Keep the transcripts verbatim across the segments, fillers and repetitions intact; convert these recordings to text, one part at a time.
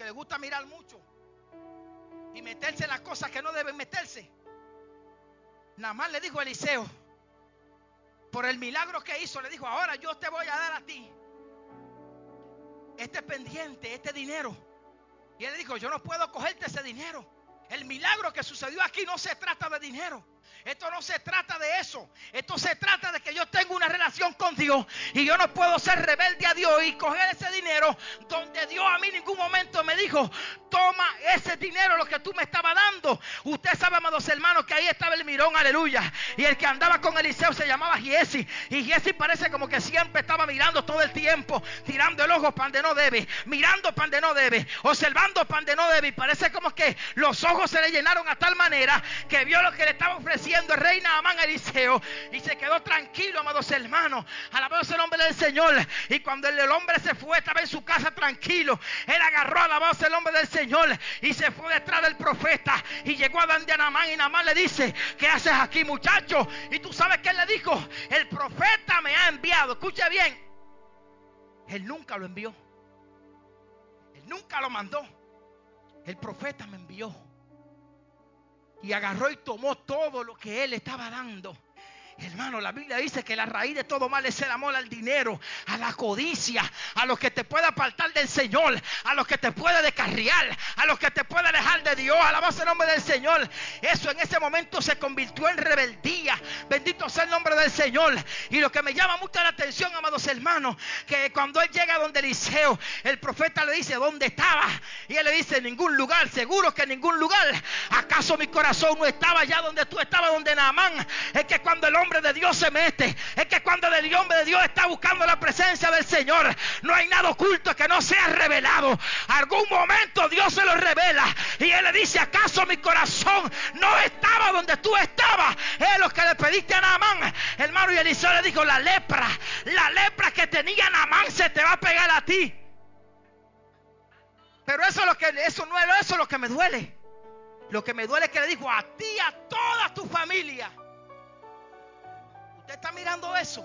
le gusta mirar mucho y meterse en las cosas que no deben meterse, nada más le dijo a Eliseo, por el milagro que hizo, le dijo: ahora yo te voy a dar a ti este pendiente, este dinero. Y él le dijo: yo no puedo cogerte ese dinero. El milagro que sucedió aquí no se trata de dinero. Esto no se trata de eso. Esto se trata de que yo tengo una relación con Dios y yo no puedo ser rebelde a Dios y coger ese dinero donde Dios a mí en ningún momento me dijo: toma ese dinero, lo que tú me estabas dando. Usted sabe, amados hermanos, que ahí estaba el mirón, aleluya. Y el que andaba con Eliseo se llamaba Giesi. Y Giesi parece como que siempre estaba mirando todo el tiempo, tirando el ojo para donde no debe, mirando para donde no debe, observando para donde no debe. Y parece como que los ojos se le llenaron a tal manera que vio lo que le estaba ofreciendo el rey Naamán a Eliseo y se quedó tranquilo, amados hermanos. Alabado sea el nombre del Señor. Y cuando el, el hombre se fue, estaba en su casa tranquilo. Él agarró, alabado sea el nombre del Señor, y se fue detrás del profeta y llegó a donde Naamán. Y Naamán le dice: ¿qué haces aquí, muchacho? Y tú sabes que él le dijo: el profeta me ha enviado. Escuche bien, él nunca lo envió, él nunca lo mandó. El profeta me envió. Y agarró y tomó todo lo que él estaba dando. Hermano, la Biblia dice que la raíz de todo mal es el amor al dinero, a la codicia, a lo que te puede apartar del Señor, a lo que te puede descarriar, a lo que te puede alejar de Dios. Alabado el nombre del Señor. Eso en ese momento se convirtió en rebeldía. Bendito sea el nombre del Señor. Y lo que me llama mucho la atención, amados hermanos, que cuando él llega donde Eliseo, el profeta le dice: ¿dónde estaba? Y él le dice: en ningún lugar. Seguro que en ningún lugar. ¿Acaso mi corazón no estaba allá donde tú estabas, donde Naamán? Es que cuando el hombre de Dios se mete, es que cuando el hombre de Dios está buscando la presencia del Señor, no hay nada oculto que no sea revelado. Algún momento Dios se lo revela y él le dice: ¿acaso mi corazón no estaba donde tú estabas? Es lo que le pediste a Naamán, hermano. Y Eliseo le dijo: la lepra, la lepra que tenía Naamán se te va a pegar a ti. Pero eso es lo que, eso no es eso es lo que me duele. Lo que me duele es que le dijo: a ti y a toda tu familia. ¿Usted está mirando eso?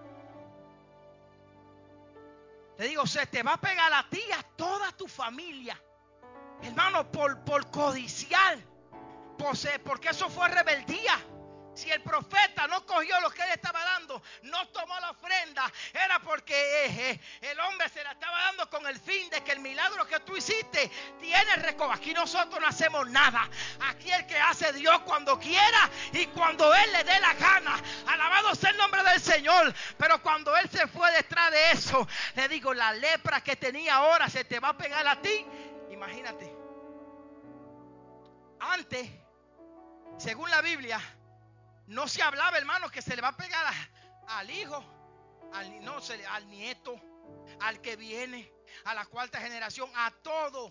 Le digo: se te va a pegar a ti y a toda tu familia, hermano, por, por codiciar, por, porque eso fue rebeldía. Si el profeta no cogió lo que él estaba dando, no tomó la ofrenda, era porque eh, eh, el hombre se la estaba dando con el fin de que el milagro que tú hiciste tiene recojo. Aquí nosotros no hacemos nada. Aquí el que hace Dios cuando quiera y cuando él le dé la gana. Alabado sea el nombre del Señor. Pero cuando él se fue detrás de eso, le digo: la lepra que tenía ahora se te va a pegar a ti. Imagínate. Antes, según la Biblia, no se hablaba, hermanos, que se le va a pegar a, al hijo, al, no, se, al nieto, al que viene, a la cuarta generación, a todo.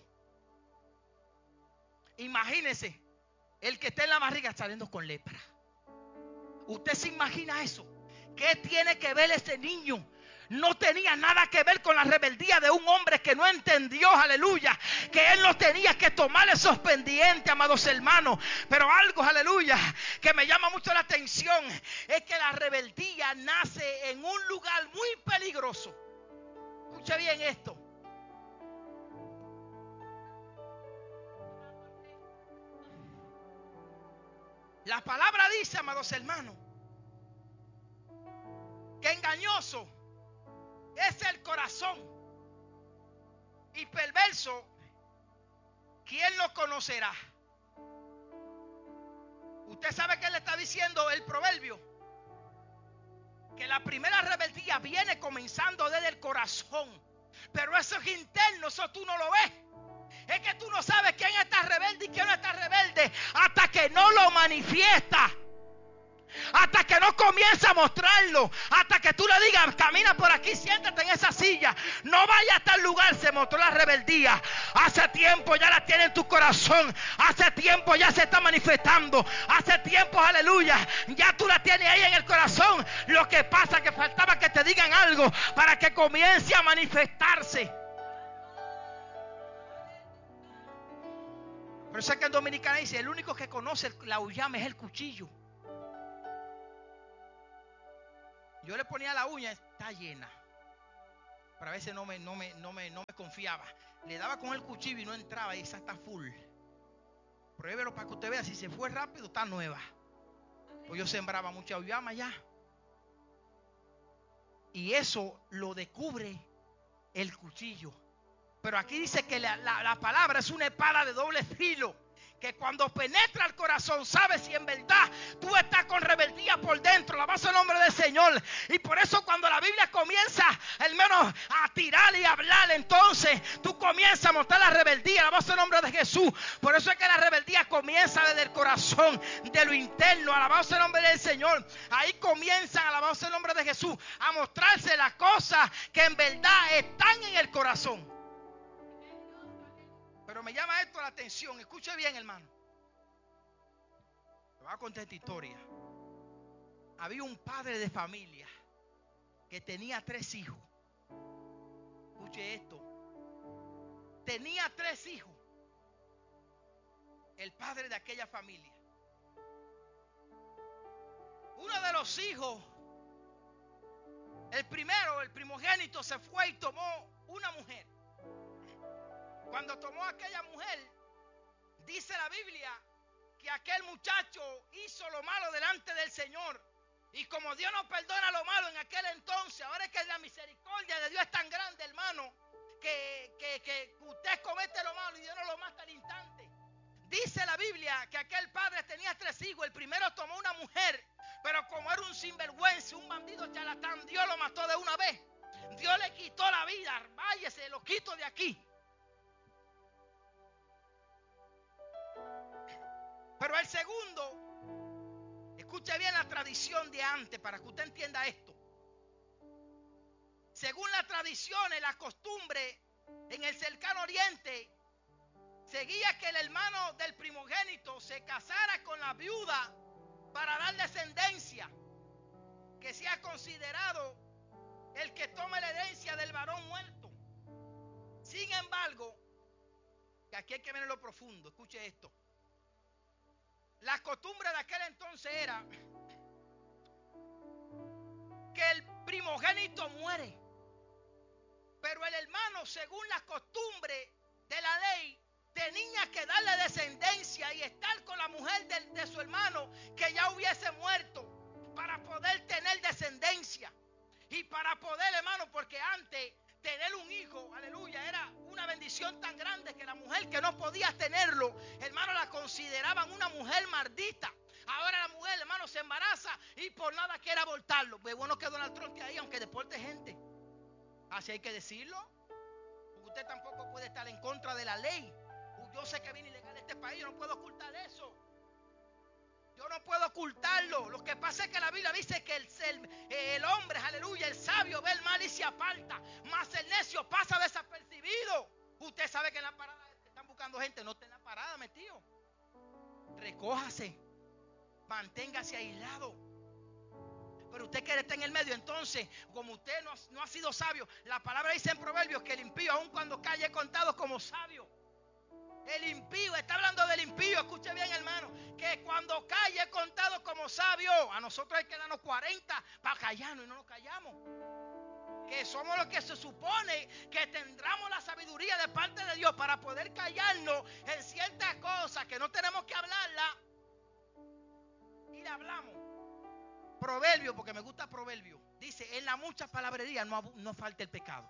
Imagínese el que está en la barriga saliendo con lepra. ¿Usted se imagina eso? ¿Qué tiene que ver ese niño? No tenía nada que ver con la rebeldía de un hombre que no entendió, aleluya, que él no tenía que tomar esos pendientes, amados hermanos. Pero algo, aleluya, que me llama mucho la atención es que la rebeldía nace en un lugar muy peligroso. Escuche bien esto. La palabra dice, amados hermanos, que engañoso es el corazón y perverso, ¿quién lo conocerá? Usted sabe que le está diciendo el proverbio, que la primera rebeldía viene comenzando desde el corazón, pero eso es interno, eso tú no lo ves. Es que tú no sabes quién está rebelde y quién no está rebelde hasta que no lo manifiesta. Hasta que no comienza a mostrarlo, hasta que tú le digas: camina por aquí, siéntate en esa silla, no vaya a tal lugar. Se mostró la rebeldía. Hace tiempo ya la tiene en tu corazón. Hace tiempo ya se está manifestando. Hace tiempo, aleluya, ya tú la tienes ahí en el corazón. Lo que pasa es que faltaba que te digan algo para que comience a manifestarse. Por eso es que en Dominicana dice: el único que conoce la uyama es el cuchillo. Yo le ponía la uña, está llena. pero a veces no me, no me, no me, no me confiaba. Le daba con el cuchillo y no entraba, y esa está full. Pruébelo para que usted vea, si se fue rápido, está nueva. Pues yo sembraba mucha auyama ya. Y eso lo descubre el cuchillo. Pero aquí dice que la, la, la palabra es una espada de doble filo, que cuando penetra el corazón, sabes si en verdad tú estás con rebeldía por dentro. Alabado el nombre del Señor. Y por eso cuando la Biblia comienza, hermano, a tirar y a hablar, entonces tú comienzas a mostrar la rebeldía. Alabado el nombre de Jesús. Por eso es que la rebeldía comienza desde el corazón, de lo interno. Alabado el nombre del Señor. Ahí comienzan, alabado el nombre de Jesús, a mostrarse las cosas que en verdad están en el corazón. Pero me llama esto la atención. Escuche bien, hermano. Le voy a contar esta historia. Había un padre de familia que tenía tres hijos. Escuche esto. Tenía tres hijos. El padre de aquella familia. Uno de los hijos, el primero, el primogénito, se fue y tomó una mujer. Cuando tomó a aquella mujer, dice la Biblia que aquel muchacho hizo lo malo delante del Señor. Y como Dios no perdona lo malo en aquel entonces, ahora es que la misericordia de Dios es tan grande, hermano, que, que, que usted comete lo malo y Dios no lo mata al instante. Dice la Biblia que aquel padre tenía tres hijos. El primero tomó una mujer, pero como era un sinvergüenza, un bandido charlatán, Dios lo mató de una vez. Dios le quitó la vida. Váyase, lo quito de aquí. Pero el segundo, escuche bien la tradición de antes para que usted entienda esto. Según la tradición y la costumbre en el cercano oriente, seguía que el hermano del primogénito se casara con la viuda para dar descendencia, que sea considerado el que tome la herencia del varón muerto. Sin embargo, que aquí hay que ver lo profundo, escuche esto. La costumbre de aquel entonces era que el primogénito muere, pero el hermano, según la costumbre de la ley, tenía que darle descendencia y estar con la mujer de, de su hermano que ya hubiese muerto, para poder tener descendencia y para poder, hermano, porque antes tener un hijo, aleluya, era una bendición tan grande que la mujer que no podía tenerlo, hermano, la consideraban una mujer maldita. Ahora la mujer, hermano, se embaraza y por nada quiere abortarlo. Pues bueno que Donald Trump esté ahí, aunque deporte gente. Así hay que decirlo. Porque usted tampoco puede estar en contra de la ley. Yo sé que viene ilegal este país, yo no puedo ocultar eso. Yo no puedo ocultarlo. Lo que pasa es que la Biblia dice que el, el, el hombre, aleluya, el sabio ve el mal y se aparta, mas el necio pasa desapercibido. Usted sabe que en la parada están buscando gente, no esté en la parada metido. Recójase, manténgase aislado. Pero usted quiere estar en el medio, entonces, como usted no, no ha sido sabio, la palabra dice en Proverbios que el impío, aun cuando cae, es contado como sabio. El impío, está hablando del impío, escuche bien, hermano, que cuando cae es contado como sabio. A nosotros hay que darnos cuarenta para callarnos y no nos callamos. Que somos los que se supone que tendremos la sabiduría de parte de Dios para poder callarnos en ciertas cosas que no tenemos que hablarla. Y la hablamos. Proverbio, porque me gusta Proverbio, dice: en la mucha palabrería no, no falta el pecado.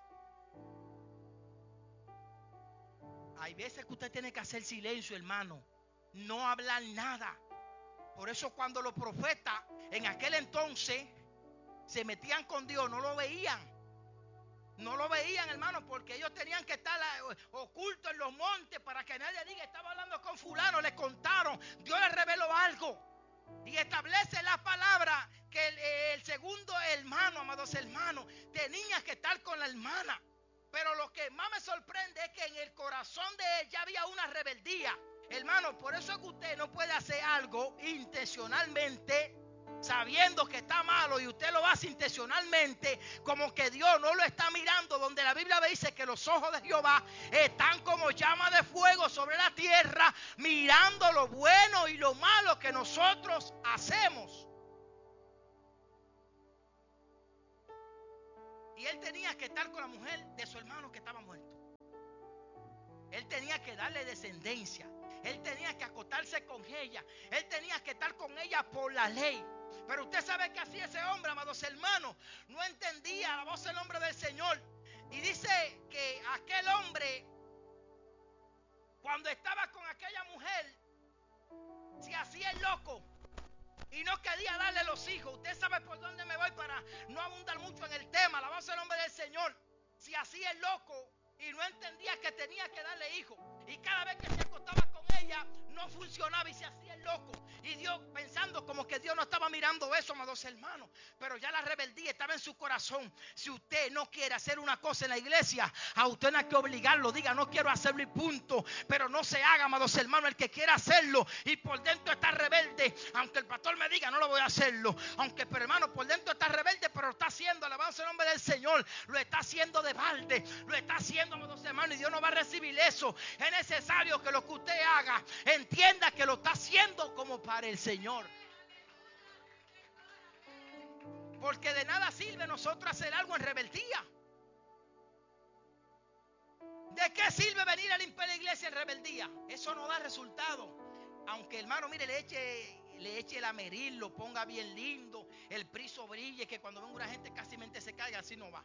Hay veces que usted tiene que hacer silencio, hermano, no hablar nada. Por eso cuando los profetas en aquel entonces se metían con Dios, no lo veían. No lo veían, hermano, porque ellos tenían que estar ocultos en los montes para que nadie diga: estaba hablando con fulano, le contaron, Dios le reveló algo. Y establece la palabra que el, el segundo hermano, amados hermanos, tenía que estar con la hermana. Pero lo que más me sorprende es que en el corazón de él ya había una rebeldía. Hermano, por eso es que usted no puede hacer algo intencionalmente sabiendo que está malo, y usted lo hace intencionalmente como que Dios no lo está mirando, donde la Biblia dice que los ojos de Jehová están como llama de fuego sobre la tierra, mirando lo bueno y lo malo que nosotros hacemos. Y él tenía que estar con la mujer de su hermano que estaba muerto. Él tenía que darle descendencia. Él tenía que acostarse con ella. Él tenía que estar con ella por la ley. Pero usted sabe que así ese hombre, amados hermanos, no entendía la voz del nombre del Señor. Y dice que aquel hombre, cuando estaba con aquella mujer, se hacía el loco y no quería darle los hijos. Usted sabe por dónde me voy para no abundar mucho en el tema. La voz del nombre del Señor. Se hacía el loco y no entendía que tenía que darle hijos. Y cada vez que se acostaba con ella, no funcionaba y se hacía el loco. Y Dios, pensando como que Dios no estaba mirando eso, amados hermanos. Pero ya la rebeldía estaba en su corazón. Si usted no quiere hacer una cosa en la iglesia, a usted no hay que obligarlo. Diga, no quiero hacerlo y punto. Pero no se haga, amados hermanos, el que quiera hacerlo y por dentro está rebelde. Aunque el pastor me diga, no lo voy a hacerlo. Aunque, pero hermano, por dentro está rebelde, pero lo está haciendo. Alabanza el nombre del Señor. Lo está haciendo de balde. Lo está haciendo, amados hermanos, y Dios no va a recibir eso. Es necesario que lo que usted haga, entienda que lo está haciendo como para el Señor. Porque de nada sirve nosotros hacer algo en rebeldía. ¿De qué sirve venir a limpiar la iglesia en rebeldía? Eso no da resultado. Aunque, hermano, mire, le eche, le eche el ameril, lo ponga bien lindo, el priso brille, que cuando venga una gente casi mente se caiga, así no va.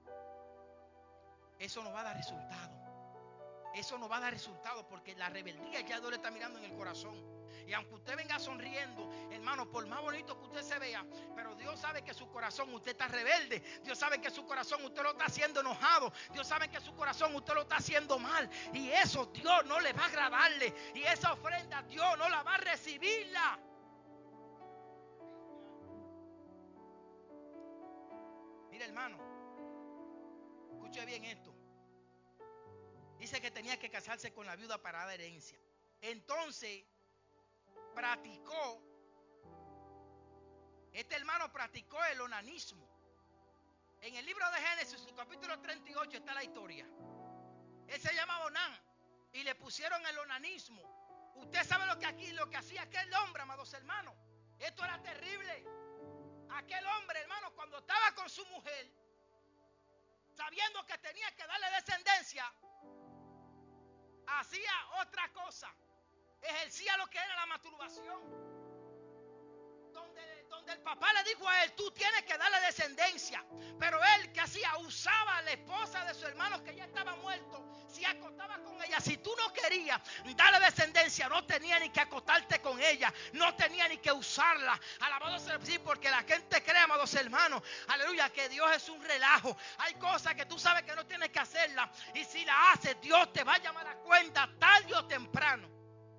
Eso no va a dar resultado. Eso no va a dar resultado porque la rebeldía ya Dios le está mirando en el corazón. Y aunque usted venga sonriendo, hermano, por más bonito que usted se vea, pero Dios sabe que su corazón usted está rebelde. Dios sabe que su corazón usted lo está haciendo enojado. Dios sabe que su corazón usted lo está haciendo mal. Y eso Dios no le va a agradarle. Y esa ofrenda Dios no la va a recibirla. Mire, hermano, escuche bien esto. Dice que tenía que casarse con la viuda para dar herencia. Entonces practicó, este hermano practicó el onanismo. En el libro de Génesis, su capítulo treinta y ocho, está la historia. Él se llamaba Onán y le pusieron el onanismo. Usted sabe lo que aquí, lo que hacía aquel hombre, amados hermanos. Esto era terrible. Aquel hombre, hermano, cuando estaba con su mujer, sabiendo que tenía que darle descendencia, hacía otra cosa. Ejercía lo que era la masturbación. Donde, donde el papá le dijo a él, tú tienes que darle descendencia. Pero él, ¿qué hacía? Usaba a la esposa de su hermano que ya estaba muerto. Se acostaba con ella. Si tú no querías darle descendencia, no tenía ni que acostarte con ella. No tenía ni que usarla. Alabado sea el Señor, porque la gente cree, amados hermanos, aleluya, que Dios es un relajo. Hay cosas que tú sabes que no tienes que hacerlas. Y si la haces, Dios te va a llamar a cuenta tarde o temprano.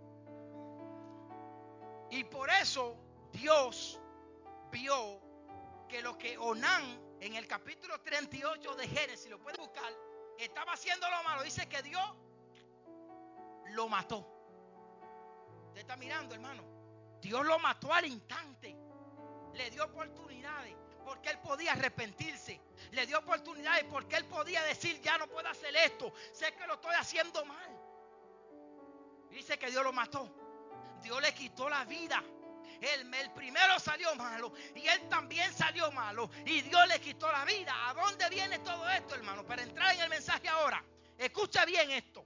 Y por eso Dios vio que lo que Onán en el capítulo treinta y ocho de Génesis, lo puede buscar, estaba haciendo lo malo. Dice que Dios lo mató. Usted está mirando, hermano. Dios lo mató al instante. Le dio oportunidades porque él podía arrepentirse. Le dio oportunidades porque él podía decir, ya no puedo hacer esto. Sé que lo estoy haciendo mal. Dice que Dios lo mató. Dios le quitó la vida. El, el primero salió malo y él también salió malo y Dios le quitó la vida. ¿A dónde viene todo esto, hermano? Para entrar en el mensaje ahora, escucha bien esto.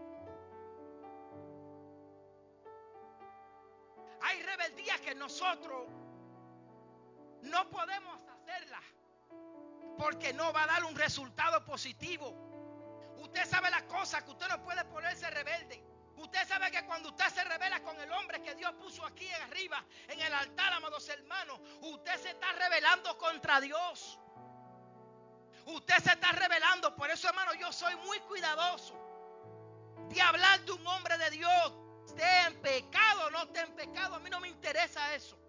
Hay rebeldías que nosotros no podemos hacerlas porque no va a dar un resultado positivo. Usted sabe las cosas que usted no puede ponerse rebelde. Usted sabe que cuando usted se revela con el hombre que Dios puso aquí en arriba, en el altar, amados hermanos, usted se está rebelando contra Dios. Usted se está rebelando. Por eso, hermano, yo soy muy cuidadoso de hablar de un hombre de Dios. Esté en pecado o no esté en pecado, a mí no me interesa eso.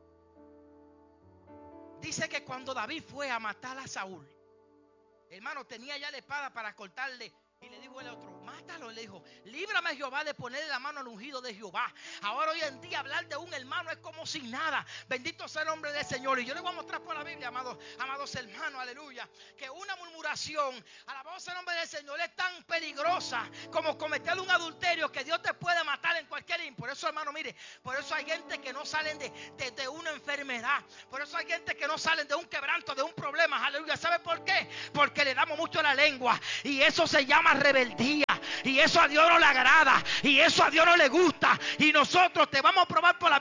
Dice que cuando David fue a matar a Saúl, hermano, tenía ya la espada para cortarle. Y le dijo el otro, mátalo. Le dijo, líbrame Jehová de ponerle la mano al ungido de Jehová. Ahora hoy en día hablar de un hermano es como sin nada. Bendito sea el nombre del Señor. Y yo le voy a mostrar por la Biblia, amados, amados hermanos, aleluya, que una murmuración, alabado sea el nombre del Señor, es tan peligrosa como cometer un adulterio que Dios te puede matar en cualquier ímpetu. Por eso, hermano, mire, por eso hay gente que no salen de, de, de una enfermedad. Por eso hay gente que no salen de un quebranto, de un problema. Aleluya. ¿Sabe por qué? Porque le damos mucho a la lengua. Y eso se llama rebeldía. Y eso a Dios no le agrada. Y eso a Dios no le gusta. Y nosotros te vamos a probar por la